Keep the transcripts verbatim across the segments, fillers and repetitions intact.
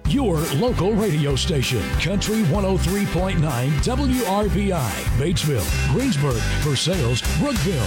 your local radio station. Country one oh three point nine W R B I. Batesville, Greensburg, Versailles, Brookville.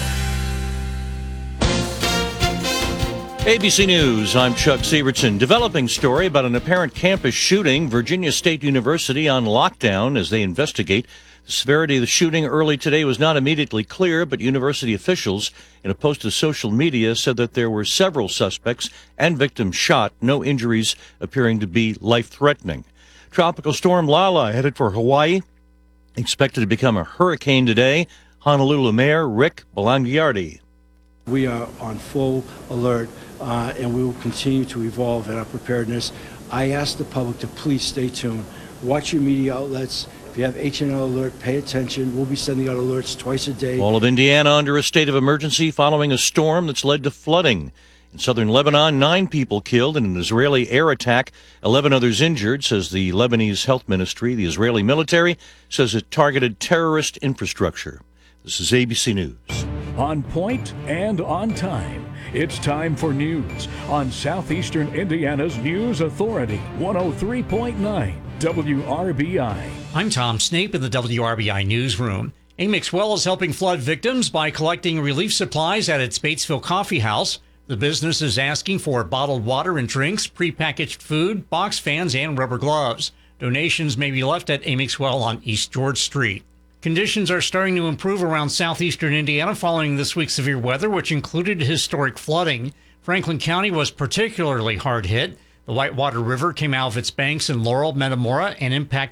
A B C News, I'm Chuck Sievertson. Developing story about an apparent campus shooting. Virginia State University on lockdown as they investigate. The severity of the shooting early today was not immediately clear, but university officials in a post to social media said that there were several suspects and victims shot, no injuries appearing to be life-threatening. Tropical storm Lala headed for Hawaii, expected to become a hurricane today. Honolulu Mayor Rick Belangiardi. We are on full alert, uh, and we will continue to evolve in our preparedness. I ask the public to please stay tuned. Watch your media outlets. If you have H and L Alert, pay attention. We'll be sending out alerts twice a day. All of Indiana under a state of emergency following a storm that's led to flooding. In southern Lebanon, nine people killed in an Israeli air attack, eleven others injured, says the Lebanese Health Ministry. The Israeli military says it targeted terrorist infrastructure. This is A B C News. On point and on time. It's time for news on Southeastern Indiana's News Authority, one oh three point nine W R B I. I'm Tom Snape in the W R B I newsroom. Amex Well is helping flood victims by collecting relief supplies at its Batesville Coffee House. The business is asking for bottled water and drinks, prepackaged food, box fans, and rubber gloves. Donations may be left at Amex Well on East George Street. Conditions are starting to improve around southeastern Indiana following this week's severe weather, which included historic flooding. Franklin County was particularly hard hit. The Whitewater River came out of its banks in Laurel, Metamora, and impacted